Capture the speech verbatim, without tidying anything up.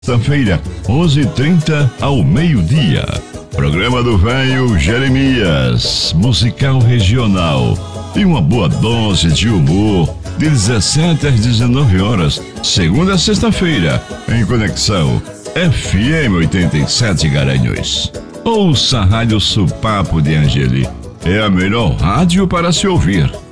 Sexta-feira, onze e trinta ao meio-dia. Programa do Velho Jeremias, musical regional e uma boa dose de humor, de dezessete às dezenove horas, segunda a sexta-feira, em conexão F M oitenta e sete Garanhuns. Ouça a Rádio Supapo de Angeli, é a melhor rádio para se ouvir.